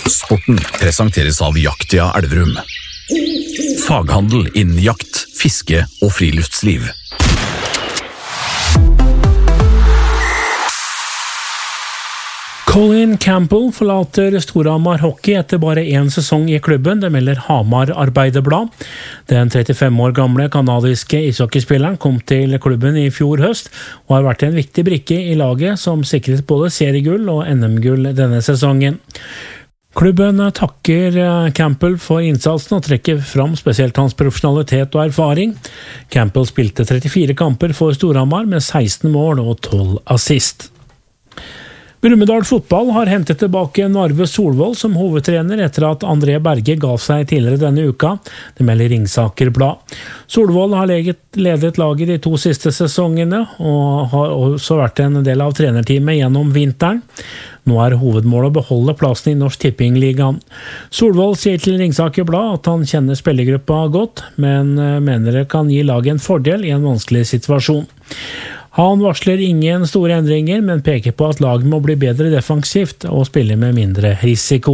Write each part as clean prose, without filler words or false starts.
Sporten presenteres av Jaktia Elverum. Faghandel innen jakt, fiske og friluftsliv. Colin Campbell forlater Storhamar Hockey etter bare 1 sesong i klubben, det melder Hamar Arbeiderblad. Den 35 år gamle kanadiske ishockeyspilleren kom til klubben i fjor høst, og har vært en viktig brikke i laget som sikret både seriegull og NM-gull denne sesongen. Klubben takker Campbell for innsatsen og trekker fram spesielt hans profesjonalitet og erfaring. Campbell spilte 34 kamper for Storhamar med 16 mål og 12 assist. Brumunddal fotball har hentet tilbake Narve Solvold som hovedtrener etter at André Berge ga seg tidligere denne uka, det melder Ringsaker Blad. Solvold har ledet laget de 2 siste sesongene, og har også vært en del av trenerteamet gjennom vinteren. Nå er hovedmålet å beholde plassen i Norsk Tippingligaen. Solvold sier til Ringsaker Blad at han kjenner spillergruppa godt, men mener det kan gi laget en fordel i en vanskelig situasjon. Han varsler ingen store endringer, men peker på at laget må bli bedre defensivt og spille med mindre risiko.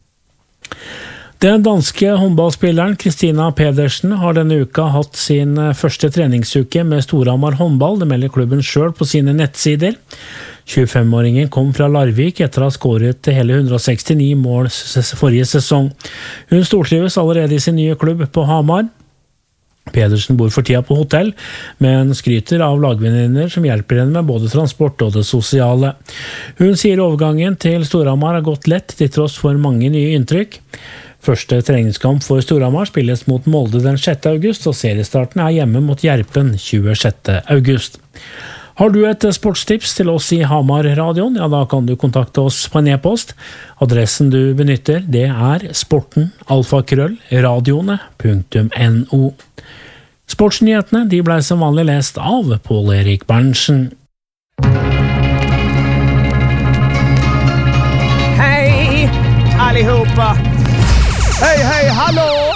Den danske håndballspilleren Kristina Pedersen har denne uka hatt sin første treningsuke med Storhamar håndball, det melder klubben selv på sine nettsider. 25-åringen kom fra Larvik etter å ha skåret hele 169 mål forrige sesong. Hun stortrives allerede i sin nye klubb på Hamar. Pedersen bor for tida på hotell, men skryter av lagvenninner som hjelper henne med både transport og det sosiale. Hun sier overgangen til Storhamar har gått lett til tross for mange nye inntrykk. Første treningskamp for Storhamar spilles mot Molde den 6. august, og seriestarten er hjemme mot Gjerpen 26. august. Har du et sportstips til oss i Hamar-radioen? Ja, da kan du kontakte oss på en e-post. Adressen du benytter, det er sporten@radioene.no. Sportsnyhetene, de ble som vanlig lest av Pål Erik Berntsen. Hej allihopa! Hej, hej, hallå!